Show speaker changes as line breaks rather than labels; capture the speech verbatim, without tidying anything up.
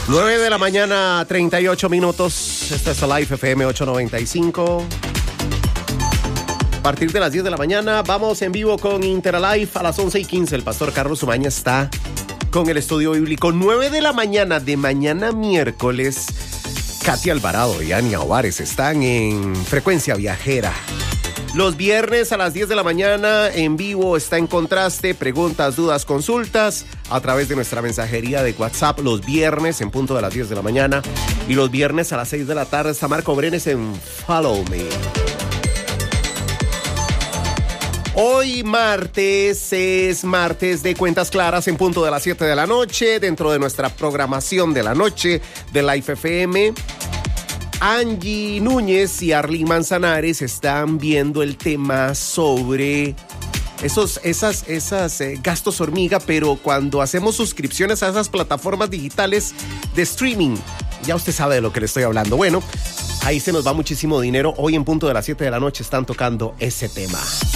nueve de la mañana, treinta y ocho minutos. Esta es Live F M ochocientos noventa y cinco. A partir de las diez de la mañana, vamos en vivo con Interalive a las once y quince. El pastor Carlos Umaña está con el estudio bíblico. nueve de la mañana de mañana miércoles. Katy Alvarado y Ania Ovares están en Frecuencia Viajera. Los viernes a las diez de la mañana en vivo está En Contraste, preguntas, dudas, consultas a través de nuestra mensajería de WhatsApp los viernes en punto de las diez de la mañana, y los viernes a las seis de la tarde está Marco Brenes en Follow Me. Hoy martes es martes de Cuentas Claras en punto de las siete de la noche, dentro de nuestra programación de la noche de Live F M. Angie Núñez y Arlene Manzanares están viendo el tema sobre esos esas, esas eh, gastos hormiga, pero cuando hacemos suscripciones a esas plataformas digitales de streaming. Ya usted sabe de lo que le estoy hablando. Bueno, ahí se nos va muchísimo dinero. Hoy en punto de las siete de la noche están tocando ese tema.